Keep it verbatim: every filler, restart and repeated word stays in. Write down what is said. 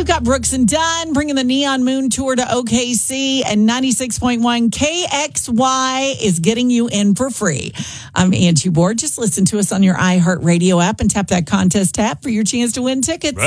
we've got Brooks and Dunn bringing the Neon Moon Tour to O K C, and ninety-six point one K X Y is getting you in for free. I'm Angie Ward. Just listen to us on your iHeartRadio app and tap that contest tab for your chance to win tickets.